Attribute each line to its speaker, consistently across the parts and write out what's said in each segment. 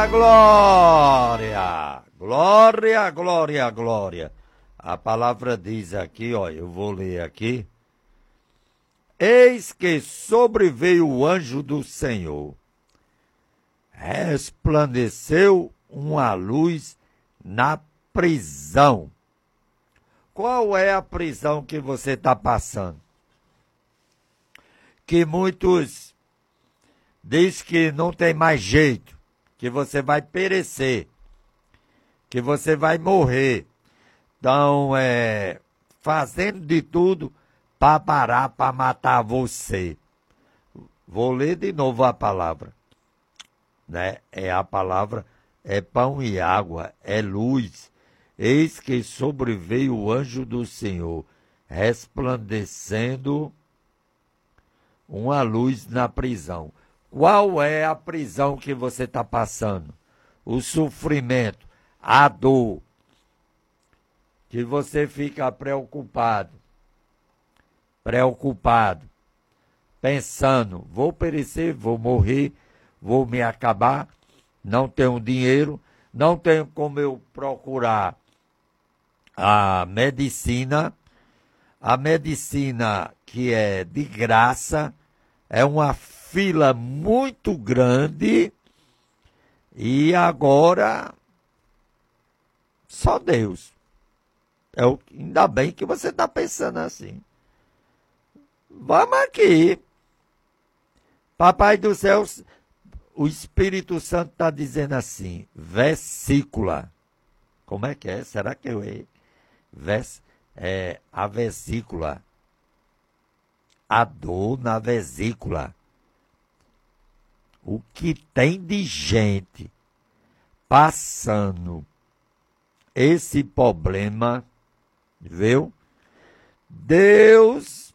Speaker 1: Glória, glória, glória, glória. A palavra diz aqui, ó, eu vou ler aqui. Eis que sobreveio o anjo do Senhor, resplandeceu uma luz na prisão. Qual é a prisão que você está passando? Que muitos dizem que não tem mais jeito, que você vai perecer, que você vai morrer. Estão fazendo de tudo para parar, para matar você. Vou ler de novo a palavra. Né? A palavra é pão e água, é luz. Eis que sobreveio o anjo do Senhor, resplandecendo uma luz na prisão. Qual é a prisão que você está passando? O sofrimento, a dor, que você fica preocupado, pensando, vou perecer, vou morrer, vou me acabar, não tenho dinheiro, não tenho como eu procurar a medicina que é de graça, é uma fila muito grande e agora só Deus. Ainda bem que você está pensando assim. Vamos aqui. Papai do céu, o Espírito Santo está dizendo assim, vesícula. Como é que é? Será que eu errei? A vesícula. A dor na vesícula. O que tem de gente passando esse problema, viu? Deus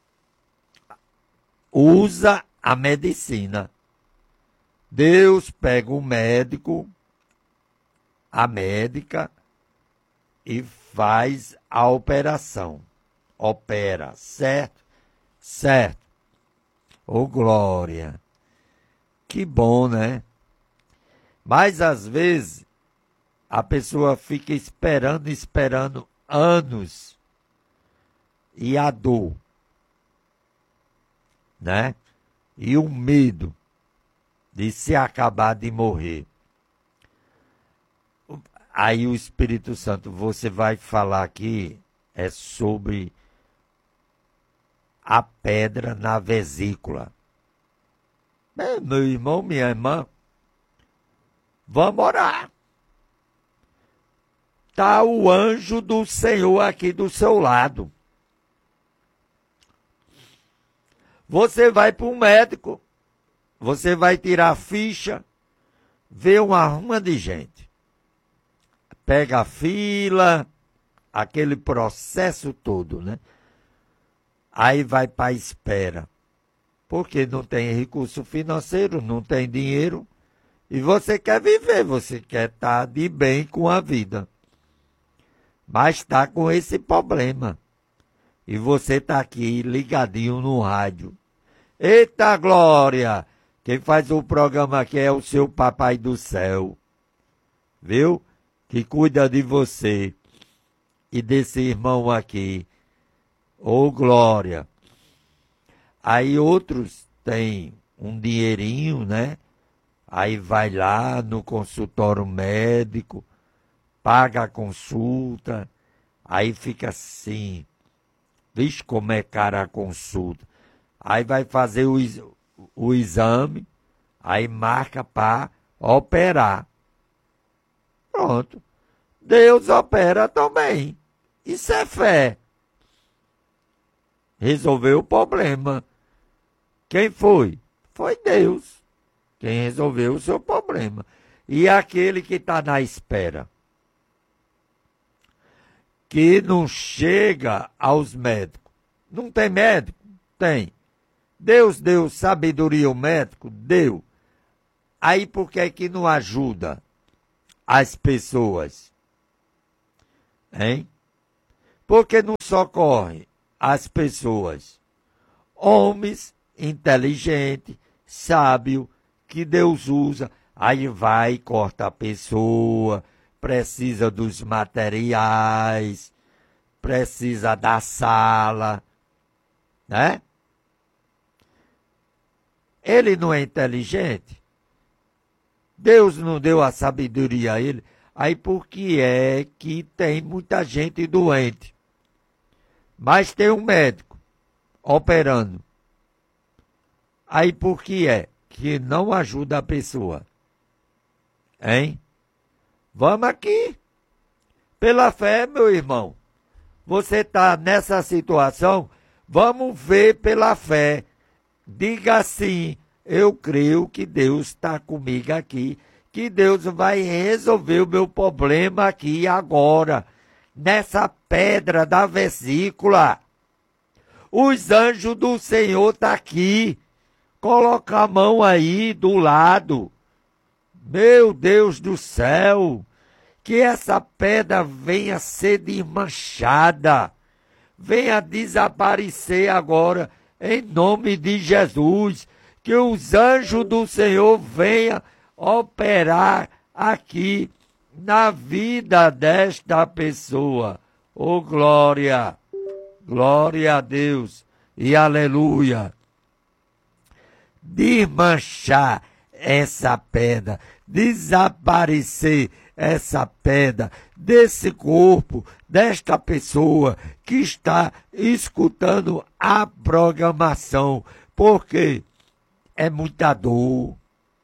Speaker 1: usa a medicina. Deus pega o médico, a médica, e faz a operação. Opera, certo? Certo. Ô, glória. Que bom, né? Mas, às vezes, a pessoa fica esperando anos. E a dor, né? E o medo de se acabar de morrer. Aí o Espírito Santo, você vai falar aqui, é sobre a pedra na vesícula. Meu irmão, minha irmã, vamos orar. Está o anjo do Senhor aqui do seu lado. Você vai para um médico, você vai tirar a ficha, vê uma ruma de gente. Pega a fila, aquele processo todo, né? Aí vai para a espera. Porque não tem recurso financeiro, não tem dinheiro. E você quer viver, você quer estar de bem com a vida. Mas está com esse problema. E você está aqui ligadinho no rádio. Eita glória! Quem faz o programa aqui é o seu papai do céu. Viu? Que cuida de você. E desse irmão aqui. Ô glória! Aí outros têm um dinheirinho, né? Aí vai lá no consultório médico, paga a consulta, aí fica assim. Vixe, como é cara a consulta. Aí vai fazer o exame, aí marca para operar. Pronto. Deus opera também. Isso é fé. Resolveu o problema. Quem foi? Foi Deus. Quem resolveu o seu problema. E aquele que está na espera, que não chega aos médicos. Não tem médico? Tem. Deus deu sabedoria ao médico? Deu. Aí por que é que não ajuda as pessoas? Hein? Por que não socorre as pessoas? Homens inteligentes, sábios, que Deus usa. Aí vai, corta a pessoa, precisa dos materiais, precisa da sala, né? Ele não é inteligente? Deus não deu a sabedoria a ele? Aí por que é que tem muita gente doente? Mas tem um médico operando. Aí por que é que não ajuda a pessoa? Hein? Vamos aqui. Pela fé, meu irmão. Você está nessa situação? Vamos ver pela fé. Diga assim, eu creio que Deus está comigo aqui, que Deus vai resolver o meu problema aqui agora, nessa pedra da vesícula. Os anjos do Senhor estão aqui. Coloca a mão aí do lado. Meu Deus do céu, que essa pedra venha ser desmanchada, venha desaparecer agora, em nome de Jesus, que os anjos do Senhor venham operar aqui na vida desta pessoa. Oh, glória, glória a Deus e aleluia. Desmanchar essa pedra, desaparecer essa pedra desse corpo, desta pessoa que está escutando a programação, porque é muita dor.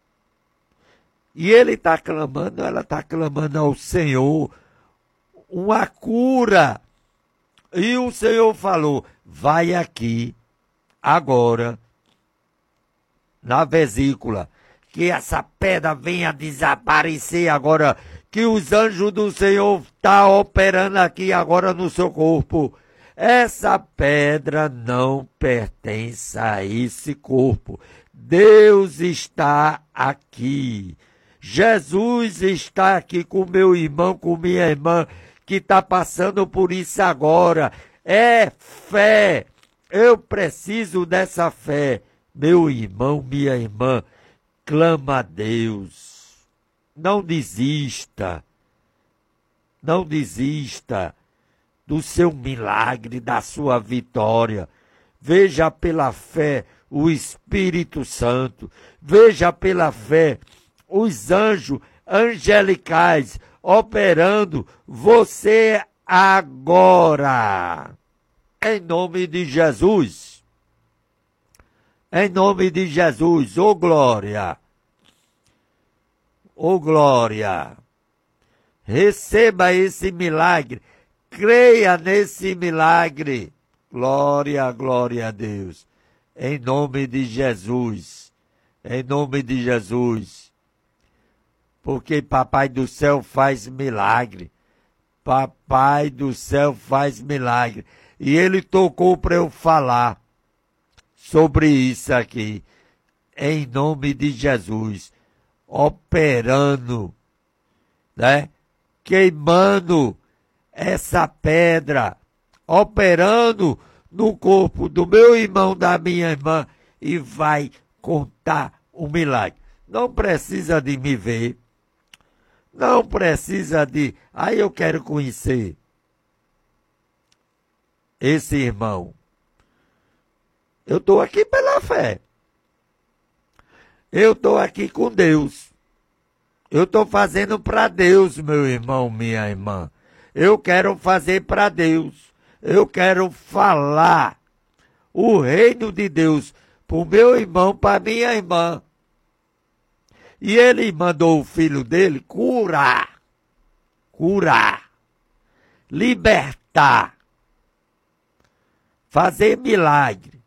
Speaker 1: E ele está clamando, ela está clamando ao Senhor uma cura. E o Senhor falou, vai aqui, agora, na vesícula, que essa pedra venha desaparecer agora, que os anjos do Senhor estão operando aqui agora no seu corpo. Essa pedra não pertence a esse corpo. Deus está aqui. Jesus está aqui com meu irmão, com minha irmã, que está passando por isso agora. É fé. Eu preciso dessa fé. Meu irmão, minha irmã, clama a Deus. Não desista. Não desista do seu milagre, da sua vitória. Veja pela fé o Espírito Santo. Veja pela fé os anjos angelicais operando você agora. Em nome de Jesus. Em nome de Jesus. Ô glória. Ô glória. Receba esse milagre. Creia nesse milagre. Glória, glória a Deus. Em nome de Jesus. Em nome de Jesus. Porque Papai do céu faz milagre. Papai do céu faz milagre. E ele tocou para eu falar sobre isso aqui. Em nome de Jesus. Operando, né? Queimando essa pedra, operando no corpo do meu irmão, da minha irmã, e vai contar um milagre. Não precisa de me ver, não precisa de... Aí eu quero conhecer esse irmão. Eu estou aqui pela fé. Eu estou aqui com Deus. Eu estou fazendo para Deus, meu irmão, minha irmã. Eu quero fazer para Deus. Eu quero falar o reino de Deus para o meu irmão, para minha irmã. E ele mandou o filho dele curar, libertar, fazer milagre,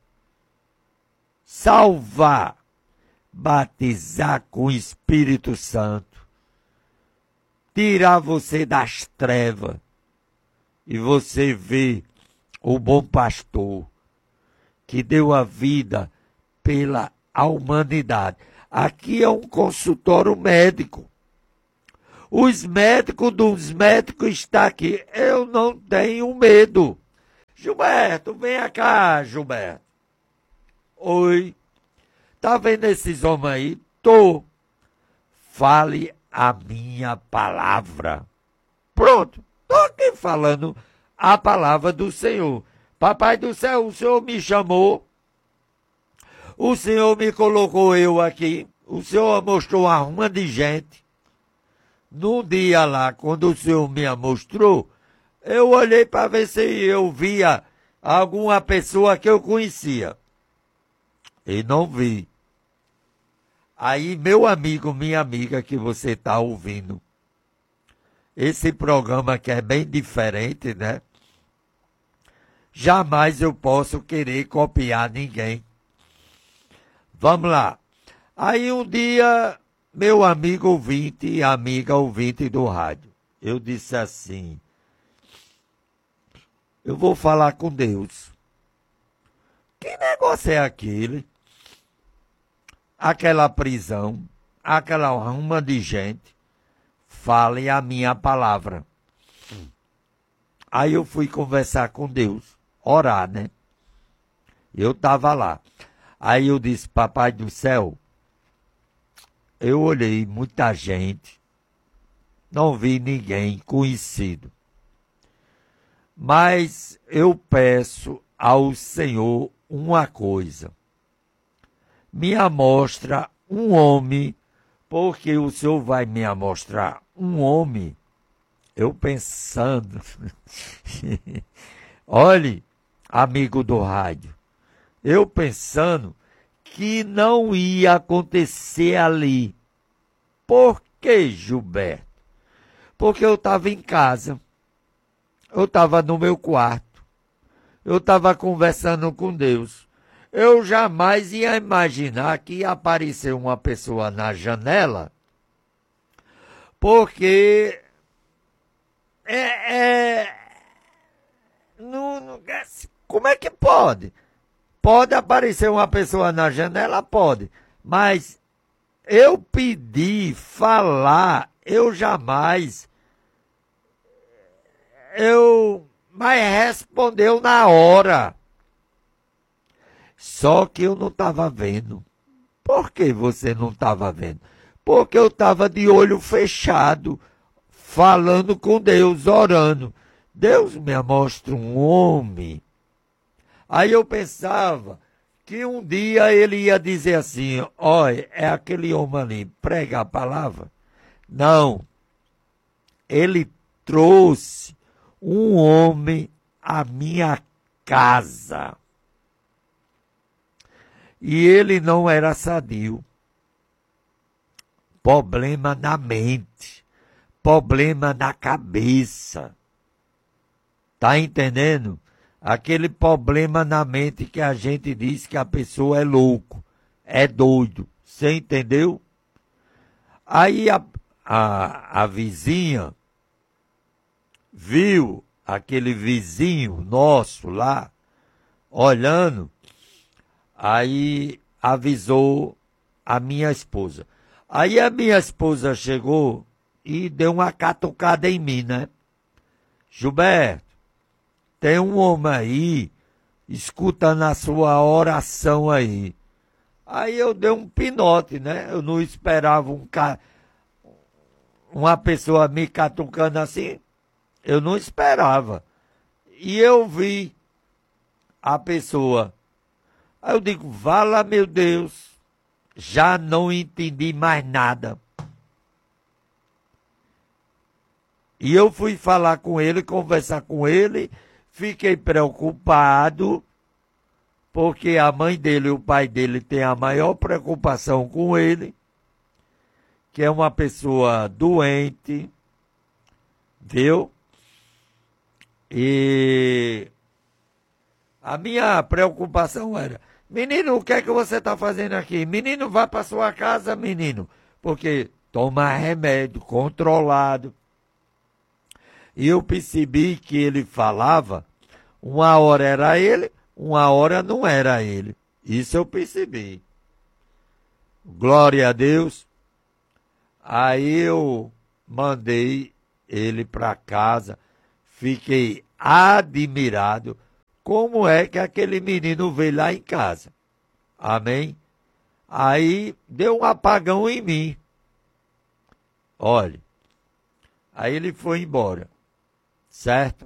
Speaker 1: salvar, batizar com o Espírito Santo, tirar você das trevas e você vê o bom pastor que deu a vida pela humanidade. Aqui é um consultório médico. Os médicos dos médicos estão aqui. Eu não tenho medo. Gilberto, vem cá, Gilberto. Oi. Tá vendo esses homens aí? Tô. fale a minha palavra. Pronto, estou aqui falando a palavra do Senhor. Papai do céu, o Senhor me chamou, o Senhor me colocou eu aqui, o Senhor mostrou uma ruma de gente. No dia lá, quando o Senhor me mostrou, eu olhei para ver se eu via alguma pessoa que eu conhecia. E não vi. Aí, meu amigo, minha amiga, que você está ouvindo, esse programa que é bem diferente, né? Jamais eu posso querer copiar ninguém. Vamos lá. Aí um dia, meu amigo ouvinte e amiga ouvinte do rádio, eu disse assim, eu vou falar com Deus. Que negócio é aquele? Aquela prisão, aquela ruma de gente, fale a minha palavra. Aí eu fui conversar com Deus, orar, né? Eu estava lá. Aí eu disse, papai do céu, eu olhei muita gente, não vi ninguém conhecido. Mas eu peço ao Senhor uma coisa. Me amostra um homem, porque o Senhor vai me amostrar um homem. Eu pensando, olhe, amigo do rádio, eu pensando que não ia acontecer ali. Por que, Gilberto? Porque eu estava em casa, eu estava no meu quarto, eu estava conversando com Deus. Eu jamais ia imaginar que ia aparecer uma pessoa na janela, porque como é que pode? Pode aparecer uma pessoa na janela? Pode. Mas eu pedi, falar, eu jamais. Mas respondeu na hora. Só que eu não estava vendo. Por que você não estava vendo? Porque eu estava de olho fechado, falando com Deus, orando. Deus me mostra um homem. Aí eu pensava que um dia ele ia dizer assim, olha, é aquele homem ali, prega a palavra. Não, ele trouxe um homem à minha casa. E ele não era sadio. Problema na mente, problema na cabeça. Tá entendendo? Aquele problema na mente que a gente diz que a pessoa é louco, é doido. Você entendeu? Aí a vizinha viu aquele vizinho nosso lá, olhando, aí avisou a minha esposa. Aí a minha esposa chegou e deu uma catucada em mim, né? Gilberto, tem um homem aí, escutando a sua oração aí. Aí eu dei um pinote, né? Eu não esperava uma pessoa me catucando assim. Eu não esperava. E eu vi a pessoa. Aí eu digo, vala meu Deus, já não entendi mais nada. E eu fui falar com ele, conversar com ele, fiquei preocupado, porque a mãe dele e o pai dele têm a maior preocupação com ele, que é uma pessoa doente, viu? E a minha preocupação era, menino, o que é que você está fazendo aqui? Menino, vá para sua casa, menino. Porque toma remédio controlado. E eu percebi que ele falava, uma hora era ele, uma hora não era ele. Isso eu percebi. Glória a Deus. Aí eu mandei ele para casa, fiquei admirado. Como é que aquele menino veio lá em casa? Amém? Aí deu um apagão em mim. Olhe. Aí ele foi embora, certo?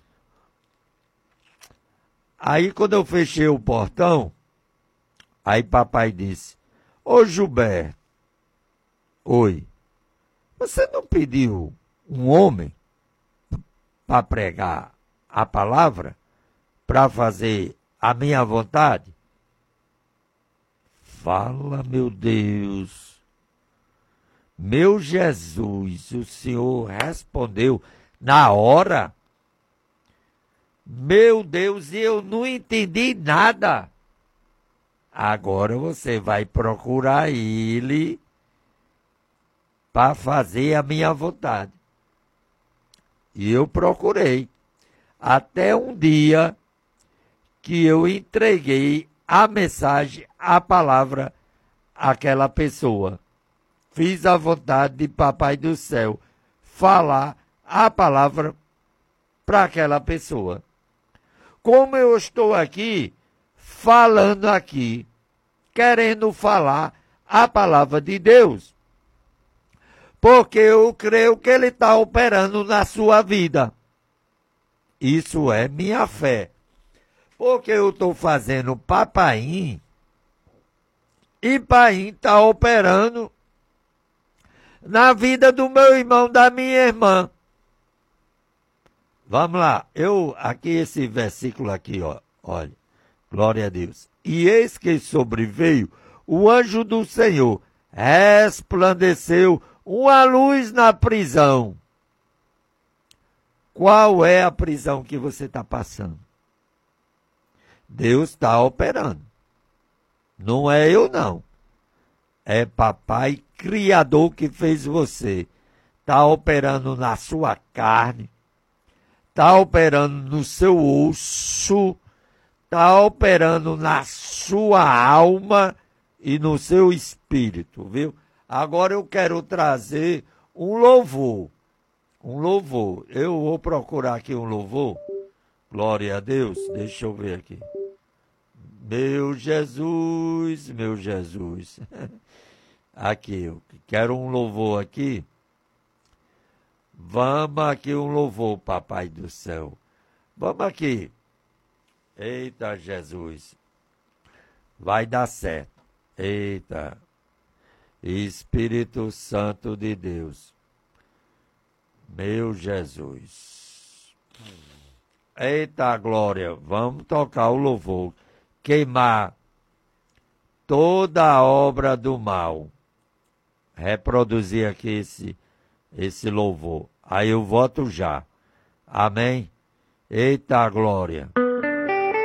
Speaker 1: Aí quando eu fechei o portão, aí papai disse, ô Gilberto, oi, você não pediu um homem para pregar a palavra, para fazer a minha vontade? Fala, meu Deus. Meu Jesus, o Senhor respondeu na hora. Meu Deus, eu não entendi nada. Agora você vai procurar ele para fazer a minha vontade. E eu procurei. Até um dia que eu entreguei a mensagem, a palavra àquela pessoa. Fiz a vontade de Papai do Céu falar a palavra para aquela pessoa. Como eu estou aqui, falando aqui, querendo falar a palavra de Deus. Porque eu creio que Ele está operando na sua vida. Isso é minha fé. Porque eu estou fazendo papaim e paim está operando na vida do meu irmão, da minha irmã. Vamos lá, aqui esse versículo aqui, ó, olha, glória a Deus. E eis que sobreveio o anjo do Senhor, resplandeceu uma luz na prisão. Qual é a prisão que você está passando? Deus está operando. Não é eu, não. É Papai Criador que fez você. Está operando na sua carne, está operando no seu osso, está operando na sua alma e no seu espírito, viu? Agora eu quero trazer um louvor. Um louvor. Eu vou procurar aqui um louvor. Glória a Deus. Deixa eu ver aqui. Meu Jesus, meu Jesus. Aqui, eu quero um louvor aqui. Vamos aqui um louvor, Papai do Céu. Vamos aqui. Eita, Jesus. Vai dar certo. Eita. Espírito Santo de Deus. Meu Jesus. Eita, glória. Vamos tocar o louvor. Queimar toda a obra do mal. Reproduzir aqui esse louvor. Aí eu voto já. Amém? Eita, glória.